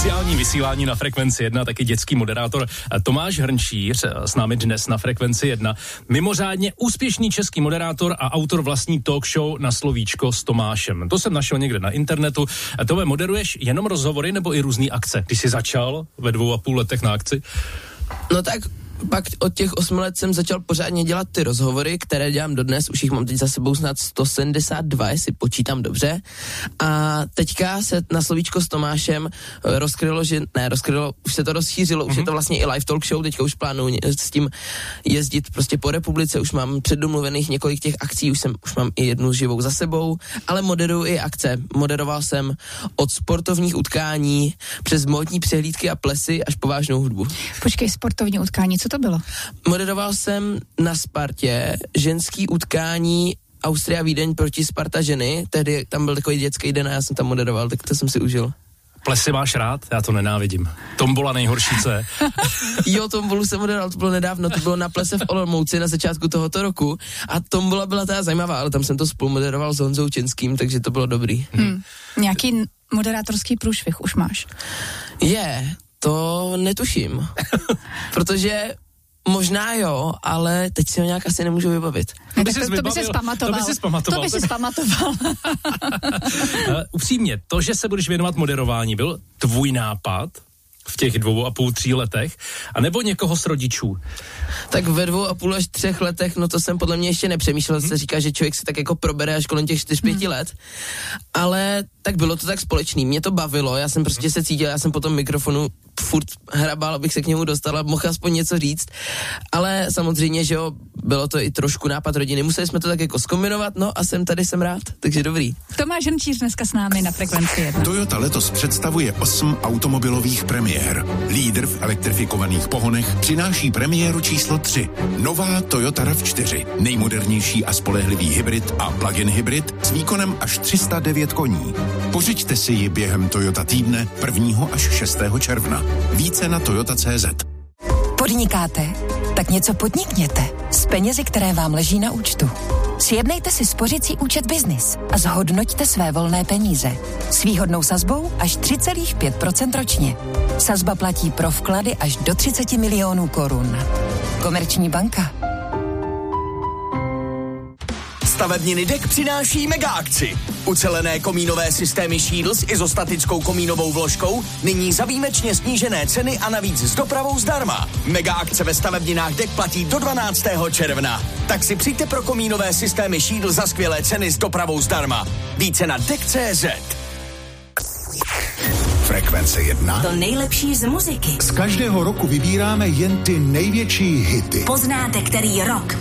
Speciální vysílání na Frekvenci 1, taky dětský moderátor Tomáš Hrnčíř s námi dnes na Frekvenci 1. Mimořádně úspěšný český moderátor a autor vlastní talk show Na slovíčko s Tomášem. To jsem našel někde na internetu. Tome, moderuješ jenom rozhovory nebo i různý akce? Ty jsi začal ve 2,5 letech na akci? No tak pak od těch 8 let jsem začal pořádně dělat ty rozhovory, které dělám dodnes, už jich mám teď za sebou snad 172, jestli počítám dobře. A teďka se Na slovíčko s Tomášem rozkrylo, už se to rozšířilo, už je to vlastně i live talk show, teďka už plánuju s tím jezdit prostě po republice, už mám předdomluvených několik těch akcí, už mám i jednu živou za sebou, ale moderuju i akce. Moderoval jsem od sportovních utkání přes módní přehlídky a plesy až po vážnou hudbu. Počkej, sportovní utkání, co to bylo? Moderoval jsem na Spartě ženský utkání Austria-Vídeň proti Sparta ženy, tehdy tam byl takový dětský den a já jsem tam moderoval, tak to jsem si užil. Plesy máš rád? Já to nenávidím. Tombola nejhorší, co je. Jo, tombolu jsem moderoval, to bylo nedávno, to bylo na plese v Olomouci na začátku tohoto roku a tombola byla teda zajímavá, ale tam jsem to spolumoderoval s Honzou Čenským, takže to bylo dobrý. Nějaký moderátorský průšvih už máš? To netuším, protože možná jo, ale teď si ho nějak asi nemůžu vybavit. To by si zpamatoval. Upřímně, to, že se budeš věnovat moderování, byl tvůj nápad v těch 2,5-3 letech, anebo někoho z rodičů? Tak ve 2,5 až 3 letech, no to jsem podle mě ještě nepřemýšlel, se říká, že člověk se tak jako probere až kolem těch 4-5 let, ale tak bylo to tak společný, mě to bavilo, já jsem prostě se cítil, já jsem po tom mikrofonu furt hrabal, abych se k němu dostal a mohl aspoň něco říct, ale samozřejmě, že jo, bylo to i trošku nápad rodiny, museli jsme to tak jako zkombinovat, no a jsem rád, takže dobrý. Tomáš Hrnčíř dneska s námi na Frekvenci 1. Toyota letos představuje 8 automobilových premiér. Lídr v elektrifikovaných pohonech přináší premiéru číslo 3. Nová Toyota RAV4, nejmodernější a spolehlivý hybrid a plug-in hybrid s výkonem až 309 koní. Pořiďte si ji během Toyota týdne 1. až 6. června. Více na toyota.cz. Podnikáte? Tak něco podnikněte s penězi, které vám leží na účtu. Sjednejte si spořicí účet Business a zhodnoťte své volné peníze. S výhodnou sazbou až 3,5% ročně. Sazba platí pro vklady až do 30 milionů korun. Komerční banka. Stavebniny DEK přináší mega akci. Ucelené komínové systémy Shield s izostatickou komínovou vložkou nyní za výjimečně snížené ceny a navíc s dopravou zdarma. Mega akce ve stavebninách DEK platí do 12. června. Tak si přijďte pro komínové systémy Shield za skvělé ceny s dopravou zdarma. Více na DEK.cz. Frekvence 1. To nejlepší z muziky. Z každého roku vybíráme jen ty největší hity. Poznáte, který rok